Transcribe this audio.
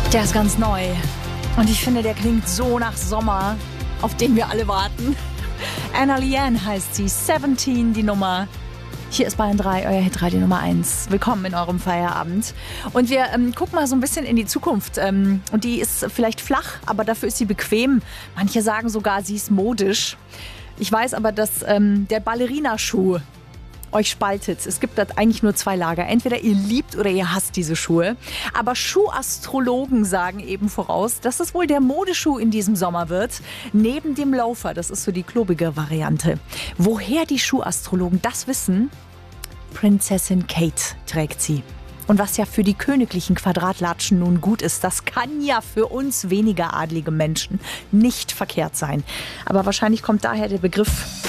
Der ist ganz neu. Und ich finde, der klingt so nach Sommer, auf den wir alle warten. Anna Leanne heißt sie, 17 die Nummer. Hier ist Bayern 3, euer Hitradio Nummer 1. Willkommen in eurem Feierabend. Und wir gucken mal so ein bisschen in die Zukunft. Und die ist vielleicht flach, aber dafür ist sie bequem. Manche sagen sogar, sie ist modisch. Ich weiß aber, dass der Ballerinaschuh euch spaltet. Es gibt da eigentlich nur zwei Lager. Entweder ihr liebt oder ihr hasst diese Schuhe. Aber Schuhastrologen sagen eben voraus, dass es wohl der Modeschuh in diesem Sommer wird. Neben dem Loafer, das ist so die klobige Variante. Woher die Schuhastrologen das wissen? Prinzessin Kate trägt sie. Und was ja für die königlichen Quadratlatschen nun gut ist, das kann ja für uns weniger adlige Menschen nicht verkehrt sein. Aber wahrscheinlich kommt daher der Begriff